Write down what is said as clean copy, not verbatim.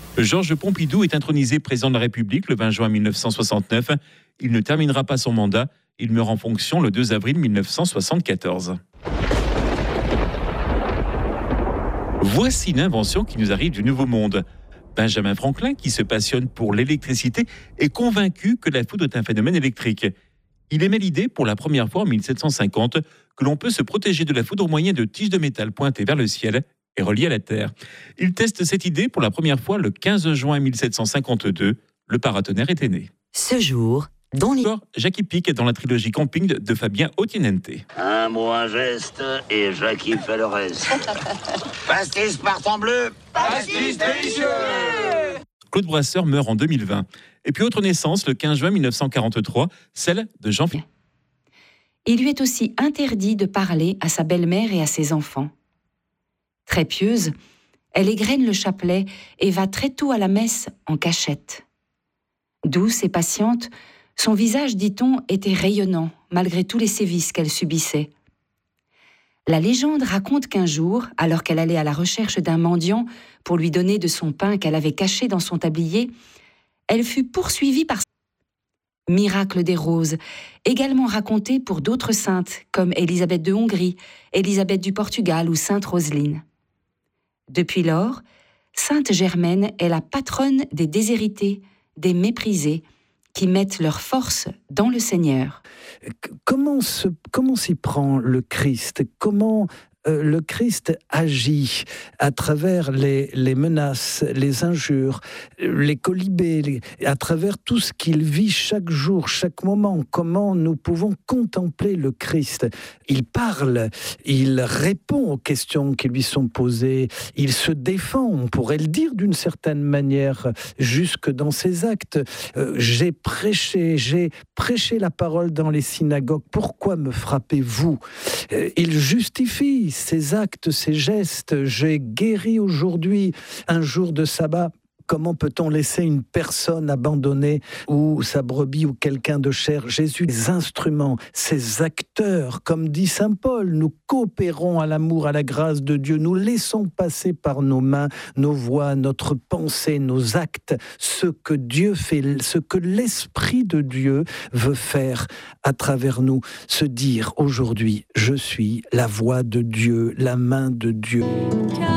Georges Pompidou est intronisé président de la République le 20 juin 1969. Il ne terminera pas son mandat. Il meurt en fonction le 2 avril 1974. Voici l'invention qui nous arrive du Nouveau Monde. Benjamin Franklin, qui se passionne pour l'électricité, est convaincu que la foudre est un phénomène électrique. Il émet l'idée, pour la première fois en 1750, que l'on peut se protéger de la foudre au moyen de tiges de métal pointées vers le ciel et reliées à la terre. Il teste cette idée pour la première fois le 15 juin 1752. Le paratonnerre était né. Ce jour, dans les... Jackie Pic dans la trilogie Camping de Fabien Otteniente. Un mot, un geste, et Jackie fait le reste. Pastis partant bleu. Pastis délicieux. Claude Brasseur meurt en 2020. Et puis autre naissance, le 15 juin 1943, celle de Jean Philippe. Il lui est aussi interdit de parler à sa belle-mère et à ses enfants. Très pieuse, elle égrène le chapelet et va très tôt à la messe en cachette. Douce et patiente, son visage, dit-on, était rayonnant, malgré tous les sévices qu'elle subissait. La légende raconte qu'un jour, alors qu'elle allait à la recherche d'un mendiant pour lui donner de son pain qu'elle avait caché dans son tablier, elle fut poursuivie par... Miracle des roses, également raconté pour d'autres saintes, comme Élisabeth de Hongrie, Élisabeth du Portugal ou Sainte Roseline. Depuis lors, Sainte Germaine est la patronne des déshérités, des méprisés, qui mettent leur force dans le Seigneur. Comment s'y prend le Christ ? Comment le Christ agit à travers les menaces, les injures, les colibés, à travers tout ce qu'il vit chaque jour, chaque moment. Comment nous pouvons contempler le Christ ? Il parle, il répond aux questions qui lui sont posées, il se défend, on pourrait le dire d'une certaine manière, jusque dans ses actes. J'ai prêché la parole dans les synagogues, pourquoi me frappez-vous ? Il justifie ses actes, ses gestes. J'ai guéri aujourd'hui un jour de sabbat. Comment peut-on laisser une personne abandonnée ou sa brebis ou quelqu'un de cher ? Jésus, les instruments, ces acteurs, comme dit saint Paul, nous coopérons à l'amour, à la grâce de Dieu. Nous laissons passer par nos mains, nos voix, notre pensée, nos actes, ce que Dieu fait, ce que l'Esprit de Dieu veut faire à travers nous. Se dire aujourd'hui, je suis la voix de Dieu, la main de Dieu.